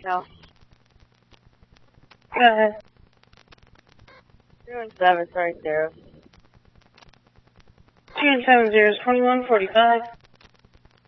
No. Go ahead. 217, sorry, 0. 270 is 2145.